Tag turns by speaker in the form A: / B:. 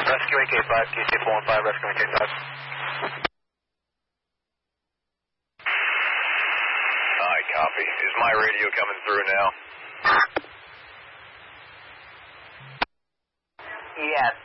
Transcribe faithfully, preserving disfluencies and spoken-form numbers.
A: Rescuing K five, Q C four one five, rescuing K five.
B: Hi, copy. Is my radio coming through now?
A: Yes.